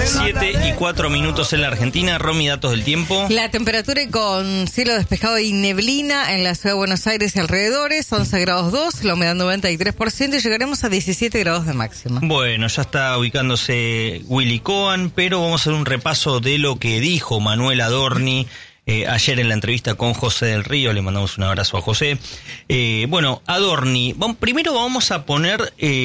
7:04 en la Argentina. Romy, datos del tiempo. La temperatura con cielo despejado y neblina en la ciudad de Buenos Aires y alrededores, 11 grados 2, la humedad 93% y llegaremos a 17 grados de máxima. Bueno, ya está ubicándose Willy Cohen, pero vamos a hacer un repaso de lo que dijo Manuel Adorni ayer en la entrevista con José del Río. Le mandamos un abrazo a José. Bueno, Adorni, primero vamos a poner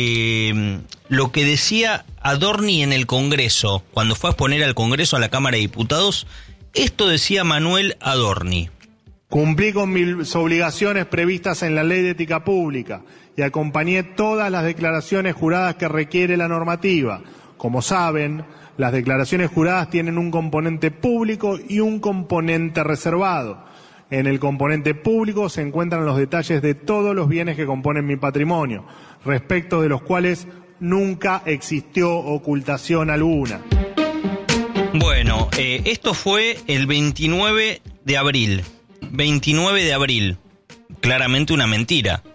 lo que decía Adorni en el Congreso, cuando fue a exponer al Congreso, a la Cámara de Diputados. Esto decía Manuel Adorni. Cumplí con mis obligaciones previstas en la Ley de Ética Pública y acompañé todas las declaraciones juradas que requiere la normativa. Como saben, las declaraciones juradas tienen un componente público y un componente reservado. En el componente público se encuentran los detalles de todos los bienes que componen mi patrimonio, respecto de los cuales nunca existió ocultación alguna. Bueno, esto fue el 29 de abril. 29 de abril. Claramente una mentira.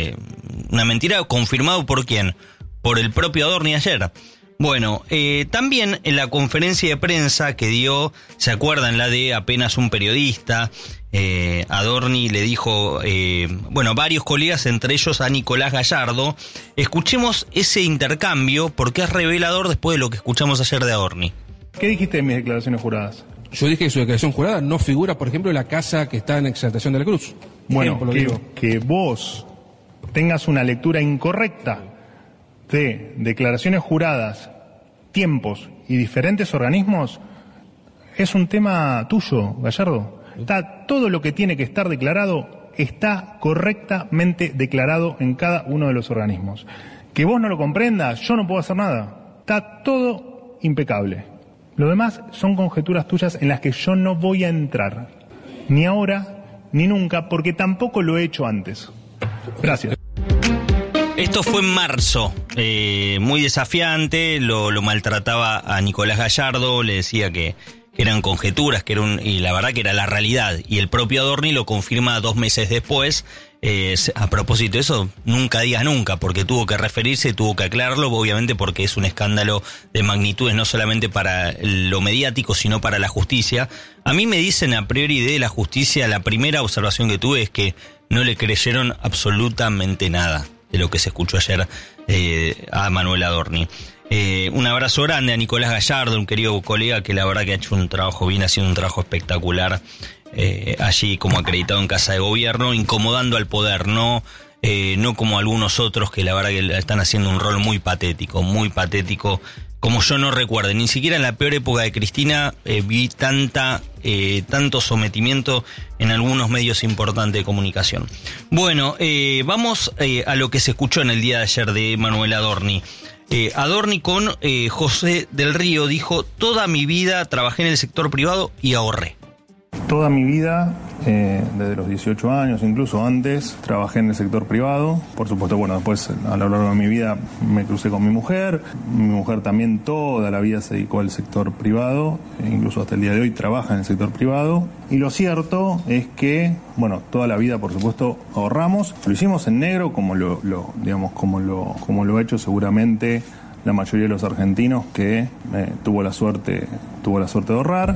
Una mentira confirmado por ¿quién? Por el propio Adorni ayer. Bueno, también en la conferencia de prensa que dio, ¿se acuerdan? La de apenas un periodista, Adorni le dijo, varios colegas, entre ellos a Nicolás Gallardo. Escuchemos ese intercambio porque es revelador después de lo que escuchamos ayer de Adorni. ¿Qué dijiste en mis declaraciones juradas? Yo dije que su declaración jurada no figura, por ejemplo, la casa que está en Exaltación de la Cruz. Bueno, que vos tengas una lectura incorrecta de declaraciones juradas, tiempos y diferentes organismos, es un tema tuyo, Gallardo. Todo lo que tiene que estar declarado está correctamente declarado en cada uno de los organismos. Que vos no lo comprendas, yo no puedo hacer nada. Está todo impecable. Lo demás son conjeturas tuyas en las que yo no voy a entrar, ni ahora ni nunca, porque tampoco lo he hecho antes. Gracias. Esto fue en marzo, muy desafiante, lo maltrataba a Nicolás Gallardo, le decía que eran conjeturas, y la verdad que era la realidad. Y el propio Adorni lo confirma 2 meses después. A propósito de eso, nunca digas nunca, porque tuvo que referirse, tuvo que aclararlo, obviamente porque es un escándalo de magnitudes no solamente para lo mediático, sino para la justicia. A mí me dicen a priori de la justicia, la primera observación que tuve es que no le creyeron absolutamente nada de lo que se escuchó ayer a Manuel Adorni. Un abrazo grande a Nicolás Gallardo, un querido colega que la verdad que ha hecho un trabajo, viene haciendo un trabajo espectacular allí como acreditado en Casa de Gobierno, incomodando al poder, no como algunos otros que la verdad que están haciendo un rol muy patético, como yo no recuerdo. Ni siquiera en la peor época de Cristina vi tanto sometimiento en algunos medios importantes de comunicación. Bueno, vamos a lo que se escuchó en el día de ayer de Manuel Adorni. Adorni con José del Río dijo: toda mi vida trabajé en el sector privado y ahorré. Toda mi vida, desde los 18 años, incluso antes, trabajé en el sector privado. Por supuesto, después a lo largo de mi vida me crucé con mi mujer. Mi mujer también toda la vida se dedicó al sector privado, incluso hasta el día de hoy trabaja en el sector privado. Y lo cierto es que, toda la vida, por supuesto, ahorramos. Lo hicimos en negro, como lo ha hecho seguramente la mayoría de los argentinos que tuvo la suerte de ahorrar.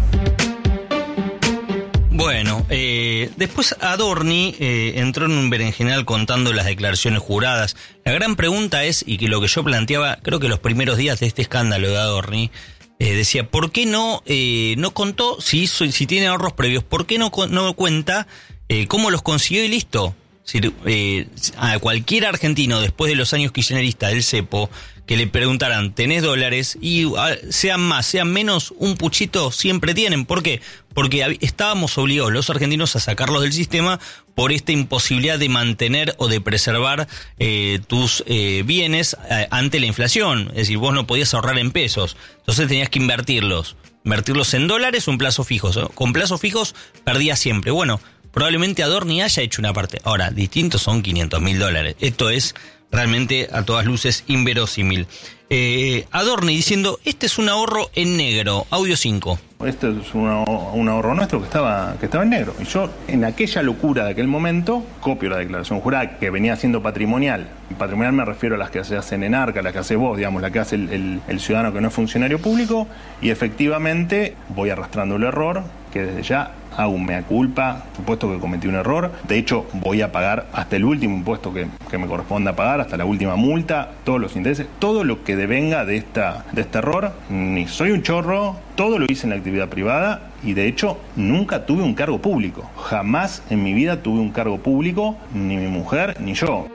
Bueno, después Adorni entró en un berenjenal contando las declaraciones juradas. La gran pregunta es, y que lo que yo planteaba, creo que los primeros días de este escándalo de Adorni, decía, ¿por qué no contó si tiene ahorros previos? ¿Por qué no cuenta cómo los consiguió y listo? A cualquier argentino después de los años kirchneristas del cepo que le preguntaran, ¿tenés dólares? Y sean más, sean menos, un puchito siempre tienen. ¿Por qué? Porque estábamos obligados los argentinos a sacarlos del sistema por esta imposibilidad de mantener o de preservar tus bienes ante la inflación. Es decir, vos no podías ahorrar en pesos, entonces tenías que invertirlos en dólares o en plazos fijos. Con plazos fijos perdías siempre. Bueno, probablemente Adorni haya hecho una parte. Ahora, distintos son $500.000. Esto es realmente a todas luces inverosímil. Adorni diciendo, este es un ahorro en negro, audio 5. Este es un ahorro nuestro que estaba en negro. Y yo, en aquella locura de aquel momento, copio la declaración jurada que venía siendo patrimonial. Patrimonial me refiero a las que se hacen en ARCA, las que hace vos, digamos, la que hace el ciudadano que no es funcionario público, y efectivamente voy arrastrando el error, que desde ya hago un mea culpa, supuesto que cometí un error. De hecho, voy a pagar hasta el último impuesto que me corresponda pagar, hasta la última multa, todos los intereses, todo lo que devenga de este error. Ni soy un chorro, todo lo hice en la actividad privada y de hecho nunca tuve un cargo público. Jamás en mi vida tuve un cargo público, ni mi mujer ni yo.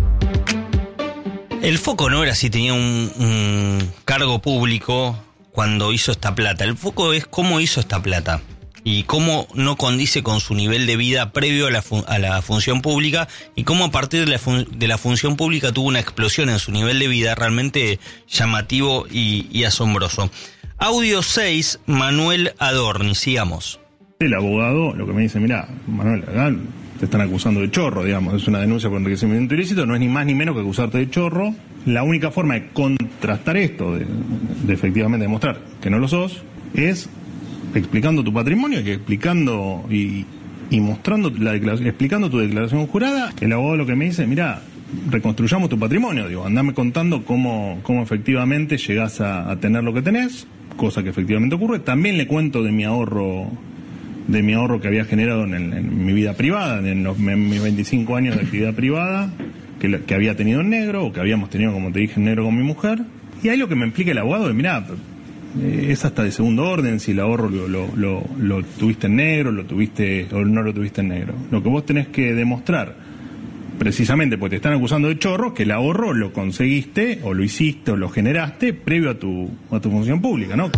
El foco no era si tenía un cargo público cuando hizo esta plata. El foco es cómo hizo esta plata y cómo no condice con su nivel de vida previo a la función pública y cómo a partir de la función pública tuvo una explosión en su nivel de vida realmente llamativo y asombroso. Audio 6, Manuel Adorni, sigamos. El abogado lo que me dice, mirá, Manuel, acá te están acusando de chorro, digamos, es una denuncia por enriquecimiento ilícito, no es ni más ni menos que acusarte de chorro. La única forma de contrastar esto, de efectivamente demostrar que no lo sos, es explicando tu patrimonio, explicando y mostrando la declaración, explicando tu declaración jurada. El abogado lo que me dice, mirá, reconstruyamos tu patrimonio, digo, andame contando cómo efectivamente llegás a tener lo que tenés, cosa que efectivamente ocurre. También le cuento de mi ahorro que había generado en mi vida privada, en mis 25 años de actividad privada, que había tenido en negro, o que habíamos tenido, como te dije, en negro con mi mujer. Y ahí lo que me explica el abogado es, mirá, es hasta de segundo orden si el ahorro lo tuviste en negro, lo tuviste o no lo tuviste en negro. Lo que vos tenés que demostrar, precisamente porque te están acusando de chorro, que el ahorro lo conseguiste o lo hiciste o lo generaste previo a tu función pública, ¿no?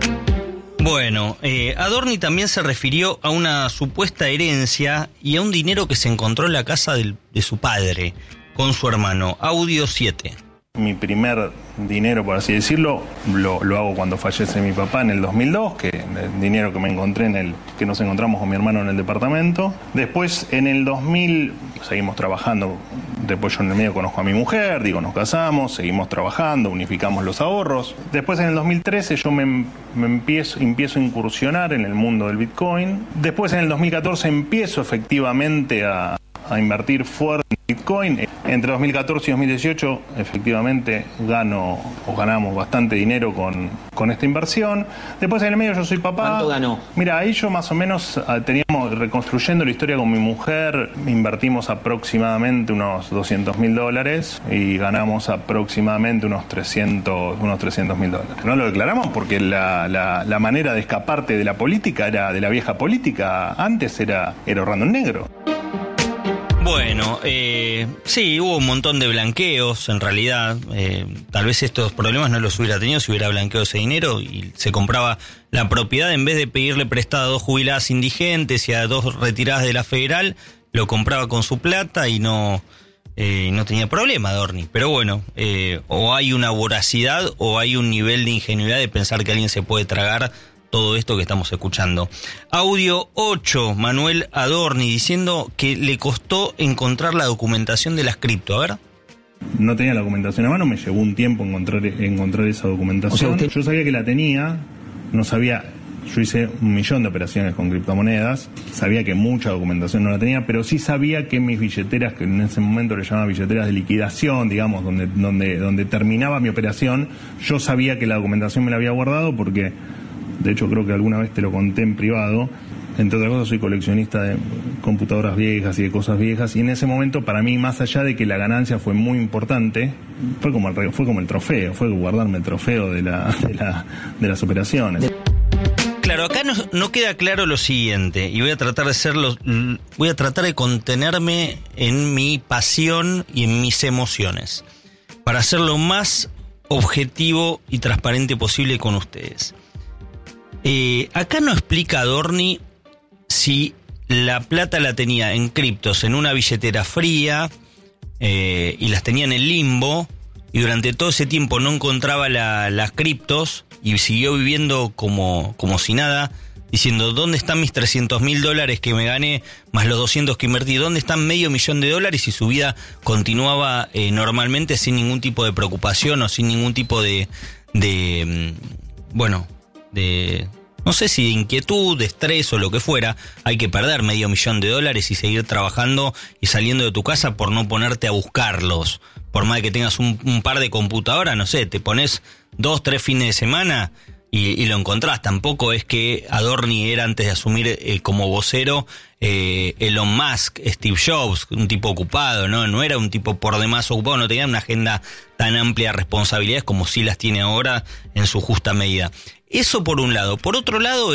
Bueno, Adorni también se refirió a una supuesta herencia y a un dinero que se encontró en la casa de su padre con su hermano. Audio 7. Mi primer dinero, por así decirlo, lo hago cuando fallece mi papá en el 2002, que el dinero que me encontré que nos encontramos con mi hermano en el departamento. Después, en el 2000, seguimos trabajando. Después yo en el medio conozco a mi mujer, nos casamos, seguimos trabajando, unificamos los ahorros. Después, en el 2013, yo me empiezo a incursionar en el mundo del Bitcoin. Después, en el 2014, empiezo efectivamente a invertir fuerte en Bitcoin. Entre 2014 y 2018 efectivamente ganamos bastante dinero con esta inversión. Después en el medio yo soy papá. ¿Cuánto ganó? Mira, ahí yo más o menos teníamos, reconstruyendo la historia con mi mujer, invertimos aproximadamente unos $200.000 y ganamos aproximadamente unos $300.000. No lo declaramos porque la manera de escaparte de la política era de la vieja política. Antes era ahorrando en negro. Bueno, sí, hubo un montón de blanqueos, en realidad. Tal vez estos problemas no los hubiera tenido si hubiera blanqueado ese dinero y se compraba la propiedad en vez de pedirle prestado a 2 jubiladas indigentes y a 2 retiradas de la federal, lo compraba con su plata y no tenía problema, Adorni. Pero bueno, o hay una voracidad o hay un nivel de ingenuidad de pensar que alguien se puede tragar todo esto que estamos escuchando. Audio 8, Manuel Adorni, diciendo que le costó encontrar la documentación de las cripto. A ver. No tenía la documentación a mano, me llevó un tiempo encontrar esa documentación. O sea, yo sabía que la tenía, no sabía. Yo hice 1.000.000 de operaciones con criptomonedas, sabía que mucha documentación no la tenía, pero sí sabía que mis billeteras, que en ese momento le llamaban billeteras de liquidación, digamos, donde terminaba mi operación, yo sabía que la documentación me la había guardado porque, de hecho creo que alguna vez te lo conté en privado, entre otras cosas soy coleccionista de computadoras viejas y de cosas viejas, y en ese momento para mí, más allá de que la ganancia fue muy importante, fue como el trofeo, fue guardarme el trofeo de las operaciones. Claro, acá no queda claro lo siguiente, y voy a tratar de contenerme en mi pasión y en mis emociones, para ser lo más objetivo y transparente posible con ustedes. Acá no explica Adorni si la plata la tenía en criptos, en una billetera fría, y las tenía en el limbo, y durante todo ese tiempo no encontraba las criptos, y siguió viviendo como si nada, diciendo, ¿dónde están mis $300.000 que me gané, más los 200 que invertí? ¿Dónde están $500.000? Y su vida continuaba normalmente sin ningún tipo de preocupación o sin ningún tipo de no sé si de inquietud, de estrés o lo que fuera. Hay que perder $500.000 y seguir trabajando y saliendo de tu casa por no ponerte a buscarlos. Por más que tengas un par de computadoras, no sé, te pones 2-3 fines de semana y lo encontrás. Tampoco es que Adorni era, antes de asumir como vocero, Elon Musk, Steve Jobs, un tipo ocupado, no era un tipo por demás ocupado, no tenía una agenda tan amplia de responsabilidades como sí las tiene ahora en su justa medida. Eso por un lado. Por otro lado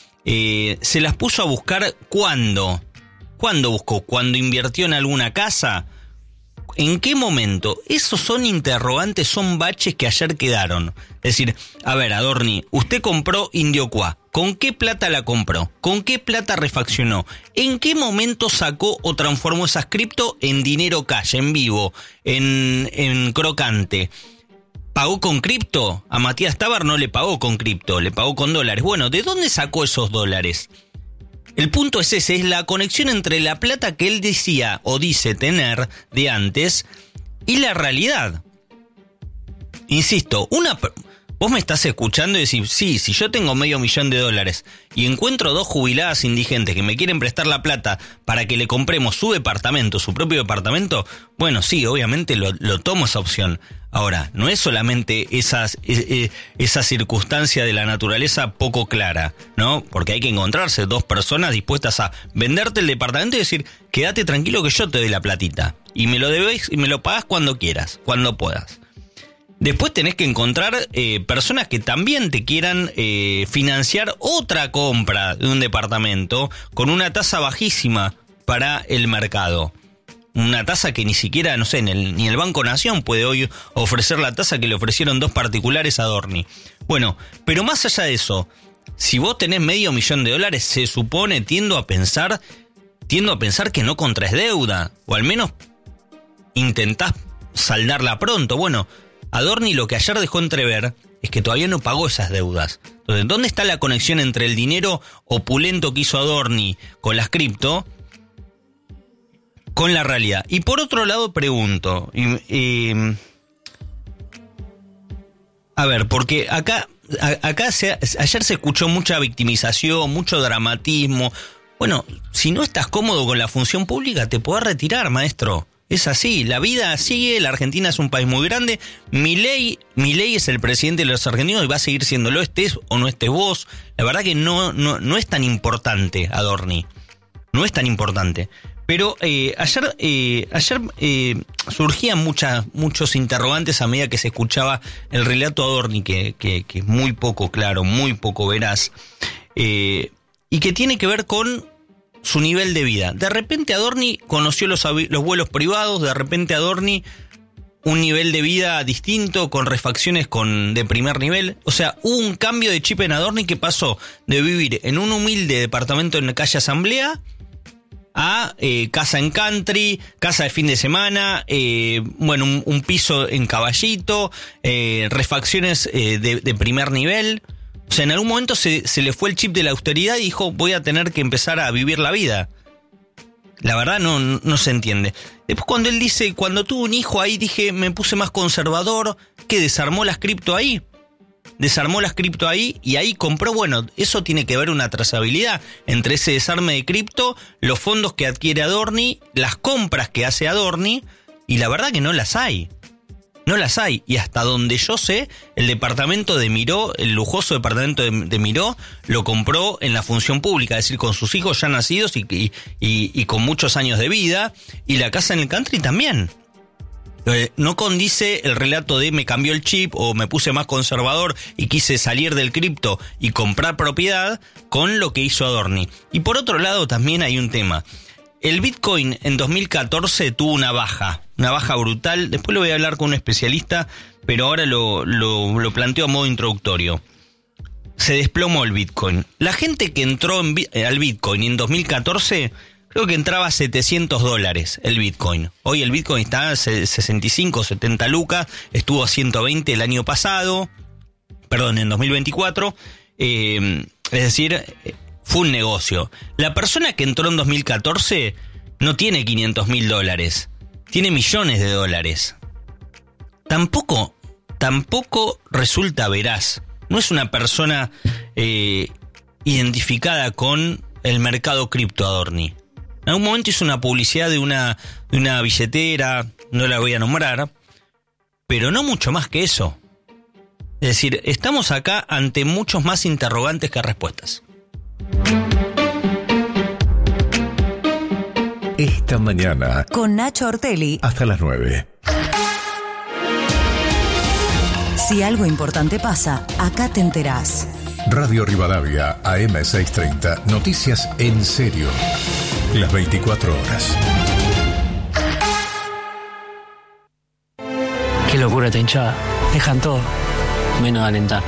se las puso a buscar ¿cuándo? ¿Cuándo buscó? ¿Cuándo invirtió en alguna casa? ¿En qué momento? Esos son interrogantes, son baches que ayer quedaron. Es decir, a ver, Adorni, usted compró Indiocuá. ¿Con qué plata la compró? ¿Con qué plata refaccionó? ¿En qué momento sacó o transformó esas cripto en dinero cash, en vivo, en crocante? ¿Pagó con cripto? A Matías Tabar no le pagó con cripto, le pagó con dólares. Bueno, ¿de dónde sacó esos dólares? El punto es ese, es la conexión entre la plata que él decía o dice tener de antes y la realidad. Insisto, vos me estás escuchando y decís, sí, si yo tengo $500.000 y encuentro 2 jubiladas indigentes que me quieren prestar la plata para que le compremos su departamento, su propio departamento, bueno, sí, obviamente lo tomo esa opción. Ahora, no es solamente esa circunstancia de la naturaleza poco clara, ¿no? Porque hay que encontrarse 2 personas dispuestas a venderte el departamento y decir, quédate tranquilo que yo te doy la platita. Y me lo debes y me lo pagás cuando quieras, cuando puedas. Después tenés que encontrar personas que también te quieran financiar otra compra de un departamento con una tasa bajísima para el mercado. Una tasa que ni siquiera, no sé, ni el Banco Nación puede hoy ofrecer la tasa que le ofrecieron 2 particulares a Adorni. Bueno, pero más allá de eso, si vos tenés $500.000, se supone, tiendo a pensar que no contraes deuda, o al menos intentás saldarla pronto. Bueno, Adorni lo que ayer dejó entrever es que todavía no pagó esas deudas. Entonces, ¿dónde está la conexión entre el dinero opulento que hizo Adorni con las cripto con la realidad? Y por otro lado pregunto, a ver, porque acá ayer se escuchó mucha victimización, mucho dramatismo. Bueno, si no estás cómodo con la función pública, te podés retirar, maestro. Es así, la vida sigue, la Argentina es un país muy grande, Milei es el presidente de los argentinos y va a seguir siéndolo, estés o no estés vos. La verdad que no es tan importante, Adorni, no es tan importante. Pero ayer surgían muchos interrogantes a medida que se escuchaba el relato de Adorni, que es muy poco claro, muy poco veraz, y que tiene que ver con su nivel de vida. De repente Adorni conoció los vuelos privados, de repente Adorni un nivel de vida distinto, con refacciones de primer nivel. O sea, hubo un cambio de chip en Adorni que pasó de vivir en un humilde departamento en la calle Asamblea a casa en country, casa de fin de semana, un piso en Caballito, refacciones de primer nivel. O sea, en algún momento se le fue el chip de la austeridad y dijo, voy a tener que empezar a vivir la vida. La verdad no se entiende. Después cuando él dice, cuando tuvo un hijo ahí, dije, me puse más conservador, que desarmó las cripto ahí. Desarmó las cripto ahí y ahí compró. Bueno, eso tiene que ver una trazabilidad entre ese desarme de cripto, los fondos que adquiere Adorni, las compras que hace Adorni, y la verdad que no las hay. No las hay, y hasta donde yo sé, el departamento de Miró, el lujoso departamento de Miró, lo compró en la función pública, es decir, con sus hijos ya nacidos y con muchos años de vida, y la casa en el country también. No condice el relato de me cambió el chip o me puse más conservador y quise salir del cripto y comprar propiedad con lo que hizo Adorni. Y por otro lado también hay un tema. El Bitcoin en 2014 tuvo una baja brutal. Después lo voy a hablar con un especialista, pero ahora lo planteo a modo introductorio. Se desplomó el Bitcoin. La gente que entró al Bitcoin en 2014, creo que entraba a $700 el Bitcoin. Hoy el Bitcoin está a 65, 70 lucas, estuvo a 120 el año pasado, en 2024. Es decir, fue un negocio. La persona que entró en 2014 no tiene $500.000, tiene millones de dólares. Tampoco resulta veraz. No es una persona identificada con el mercado cripto, Adorni. En algún momento hizo una publicidad de una billetera, no la voy a nombrar, pero no mucho más que eso. Es decir, estamos acá ante muchos más interrogantes que respuestas. Esta mañana, con Nacho Ortelli, hasta las 9. Si algo importante pasa, acá te enterás. Radio Rivadavia, AM630, noticias en serio. Las 24 horas. Qué locura esta hinchada. Dejan todo, menos alentar.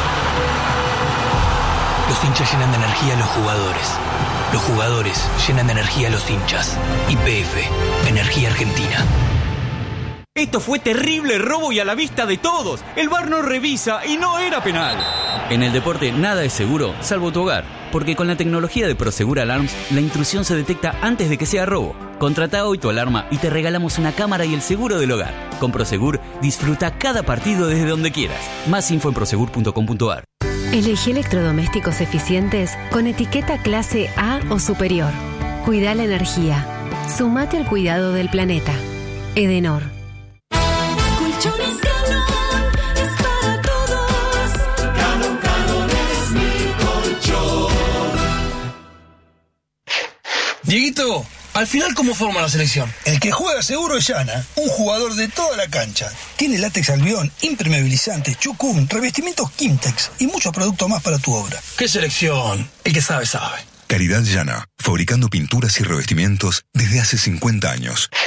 Los hinchas llenan de energía a los jugadores. Los jugadores llenan de energía a los hinchas. YPF, Energía Argentina. Esto fue terrible robo y a la vista de todos. El VAR no revisa y no era penal. En el deporte nada es seguro, salvo tu hogar. Porque con la tecnología de Prosegur Alarms, la intrusión se detecta antes de que sea robo. Contrata hoy tu alarma y te regalamos una cámara y el seguro del hogar. Con Prosegur, disfruta cada partido desde donde quieras. Más info en prosegur.com.ar. Elegí electrodomésticos eficientes con etiqueta clase A o superior. Cuida la energía. Sumate al cuidado del planeta. Edenor. Colchones Galón es para todos. Galón es mi colchón. Dieguito, al final, ¿cómo forma la selección? El que juega seguro es Llana, un jugador de toda la cancha. Tiene látex albión, impermeabilizantes, chucún, revestimientos Kimtex y muchos productos más para tu obra. ¿Qué selección? El que sabe, sabe. Caridad Llana, fabricando pinturas y revestimientos desde hace 50 años.